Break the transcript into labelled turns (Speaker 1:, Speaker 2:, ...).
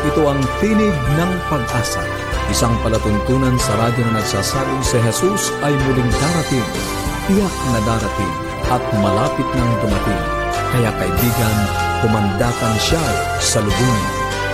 Speaker 1: Ito ang Tinig ng Pag-asa, isang palatuntunan sa radyo na nagsasabing si Jesus ay muling darating, tiyak na darating at malapit nang dumating. Kaya kaibigan, kumandakan siya sa lubungin.